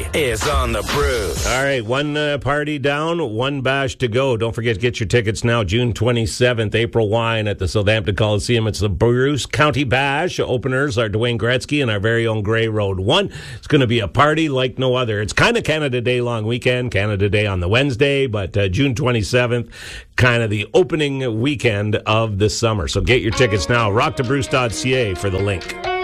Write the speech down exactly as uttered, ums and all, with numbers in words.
Today is on the Bruce. All right, one uh, party down, one bash to go. Don't forget to get your tickets now. June twenty-seventh, April Wine at the Southampton Coliseum. It's the Bruce County Bash. Openers are Dwayne Gretzky and our very own Grey Road One. It's going to be a party like no other. It's kind of Canada Day long weekend, Canada Day on the Wednesday, but uh, June twenty-seventh, kind of the opening weekend of the summer. So get your tickets now. rock to bruce dot c a for the link.